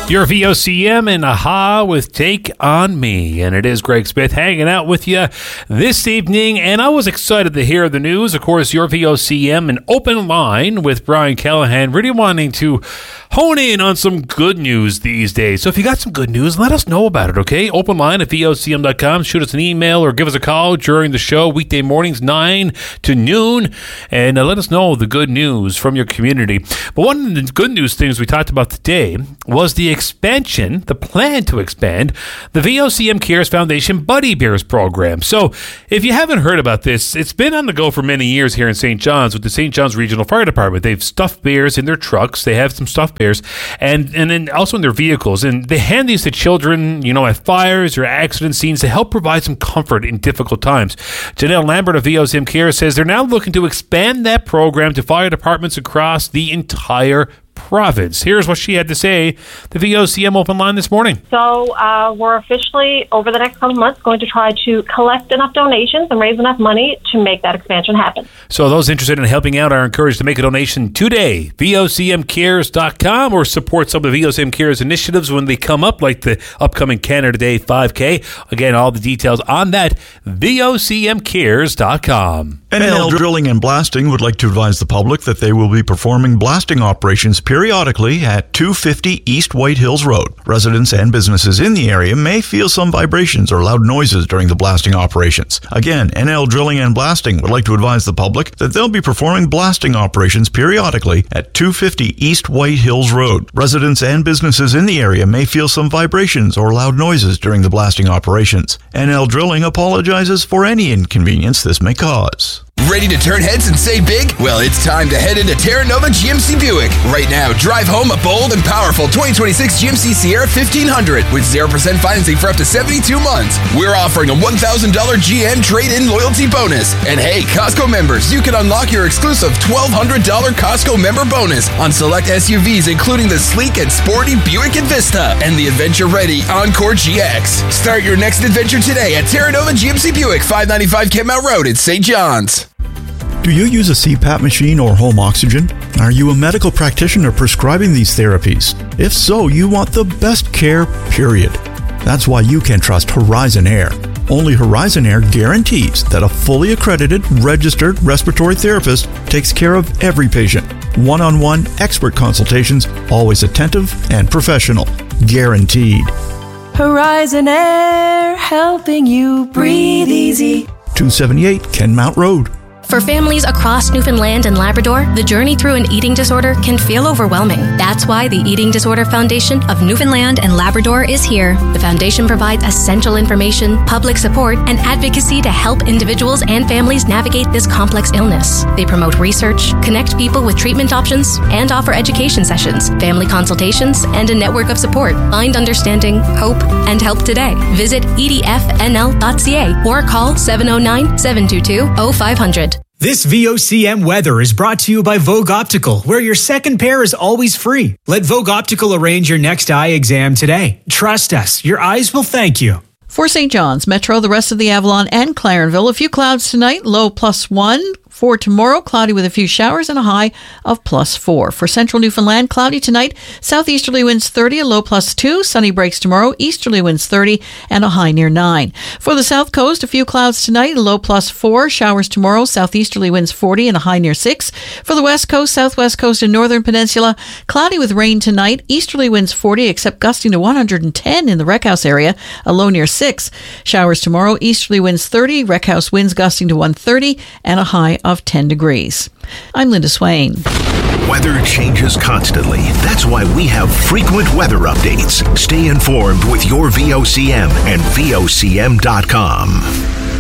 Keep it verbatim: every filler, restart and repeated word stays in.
Your V O C M and Aha with Take On Me. And it is Greg Smith hanging out with you this evening. And I was excited to hear the news. Of course, your V O C M, an open line with Brian Callahan, really wanting to hone in on some good news these days. So if you got some good news, let us know about it, okay? Open line at V O C M dot com. Shoot us an email or give us a call during the show, weekday mornings, nine to noon. And uh, let us know the good news from your community. But one of the good news things we talked about today was the expansion, the plan to expand the V O C M Cares Foundation Buddy Bears program. So if you haven't heard about this, it's been on the go for many years here in Saint John's with the Saint John's Regional Fire Department. They've stuffed bears in their trucks. They have some stuffed bears and, and then also in their vehicles. And they hand these to children, you know, at fires or accident scenes to help provide some comfort in difficult times. Janelle Lambert of V O C M Cares says they're now looking to expand that program to fire departments across the entire province. Here's what she had to say, the V O C M Open Line this morning. So uh, we're officially, over the next couple of months, going to try to collect enough donations and raise enough money to make that expansion happen. So those interested in helping out are encouraged to make a donation today. V O C M cares dot com or support some of the V O C M Cares initiatives when they come up, like the upcoming Canada Day five K. Again, all the details on that, V O C M cares dot com. N L Drilling and Blasting would like to advise the public that they will be performing blasting operations periodically at two fifty East White Hills Road. Residents and businesses in the area may feel some vibrations or loud noises during the blasting operations. Again, N L Drilling and Blasting would like to advise the public that they'll be performing blasting operations periodically at two fifty East White Hills Road. Residents and businesses in the area may feel some vibrations or loud noises during the blasting operations. N L Drilling apologizes for any inconvenience this may cause. Ready to turn heads and say big? Well, it's time to head into Terra Nova G M C Buick. Right now, drive home a bold and powerful twenty twenty-six G M C Sierra fifteen hundred with zero percent financing for up to seventy-two months. We're offering a one thousand dollars G M trade-in loyalty bonus. And hey, Costco members, you can unlock your exclusive twelve hundred dollars Costco member bonus on select S U Vs, including the sleek and sporty Buick Envista and the adventure-ready Encore G X. Start your next adventure today at Terra Nova G M C Buick, five ninety-five Kentmount Road in Saint John's. Do you use a C PAP machine or home oxygen? Are you a medical practitioner prescribing these therapies? If so, you want the best care, period. That's why you can trust Horizon Air. Only Horizon Air guarantees that a fully accredited, registered respiratory therapist takes care of every patient. One-on-one expert consultations, always attentive and professional. Guaranteed. Horizon Air, helping you breathe easy. two seventy-eight Kenmount Road. For families across Newfoundland and Labrador, the journey through an eating disorder can feel overwhelming. That's why the Eating Disorder Foundation of Newfoundland and Labrador is here. The foundation provides essential information, public support, and advocacy to help individuals and families navigate this complex illness. They promote research, connect people with treatment options, and offer education sessions, family consultations, and a network of support. Find understanding, hope, and help today. Visit e d f n l dot c a or call seven oh nine, seven two two, oh five hundred. This V O C M weather is brought to you by Vogue Optical, where your second pair is always free. Let Vogue Optical arrange your next eye exam today. Trust us, your eyes will thank you. For Saint John's, Metro, the rest of the Avalon, and Clarenville, a few clouds tonight, low plus one. For tomorrow, cloudy with a few showers and a high of plus four. For central Newfoundland, cloudy tonight, southeasterly winds thirty, a low plus two. Sunny breaks tomorrow, easterly winds thirty, and a high near nine. For the south coast, a few clouds tonight, a low plus four. Showers tomorrow, southeasterly winds forty, and a high near six. For the west coast, southwest coast, and northern peninsula, cloudy with rain tonight, easterly winds forty, except gusting to one hundred ten in the Wreckhouse area, a low near six. Showers tomorrow, easterly winds thirty, Wreckhouse winds gusting to one hundred thirty, and a high of ten degrees. I'm Linda Swain. Weather changes constantly. That's why we have frequent weather updates. Stay informed with your V O C M and V O C M dot com.